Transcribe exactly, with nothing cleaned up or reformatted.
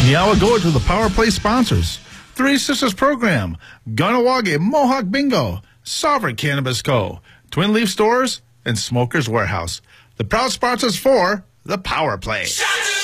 Now we'll go to the Power Play sponsors. Three Sisters Program, Ganawage Mohawk Bingo, Sovereign Cannabis Co., Twin Leaf Stores, and Smokers Warehouse. The proud sponsors for the Power Play.